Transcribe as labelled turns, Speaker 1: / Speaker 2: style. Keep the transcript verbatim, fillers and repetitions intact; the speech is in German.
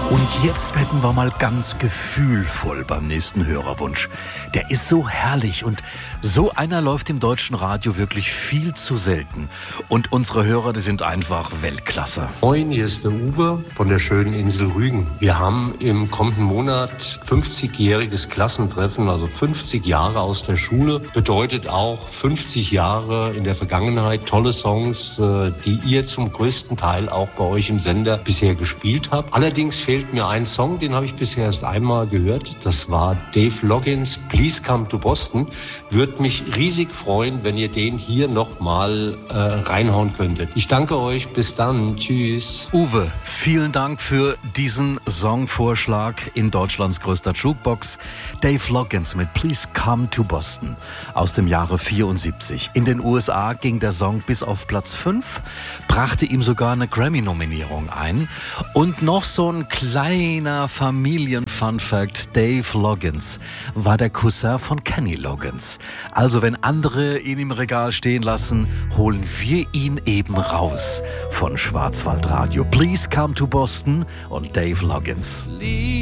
Speaker 1: Und jetzt werden wir mal ganz gefühlvoll beim nächsten Hörerwunsch. Der ist so herrlich und so einer läuft im deutschen Radio wirklich viel zu selten. Und unsere Hörer, die sind einfach Weltklasse.
Speaker 2: Moin, hier ist der Uwe von der schönen Insel Rügen. Wir haben im kommenden Monat fünfzigjähriges Klassentreffen, also fünfzig Jahre aus der Schule. Bedeutet auch fünfzig Jahre in der Vergangenheit, tolle Songs, die ihr zum größten Teil auch bei euch im Sender bisher gespielt habt. Allerdings fehlt mir ein Song, den habe ich bisher erst einmal gehört. Das war Dave Loggins, Please Come to Boston. Würde mich riesig freuen, wenn ihr den hier nochmal äh, reinhauen könntet. Ich danke euch, bis dann, tschüss.
Speaker 1: Uwe, vielen Dank für diesen Songvorschlag in Deutschlands größter Jukebox. Dave Loggins mit Please Come to Boston aus dem Jahre vierundsiebzig. In den U S A ging der Song bis auf Platz fünf, brachte ihm sogar eine Grammy-Nominierung ein. Und noch so ein kleiner Familien-Fun-Fact: Dave Loggins war der Cousin von Kenny Loggins. Also wenn andere ihn im Regal stehen lassen, holen wir ihn eben raus von Schwarzwaldradio. Please Come to Boston und Dave Loggins.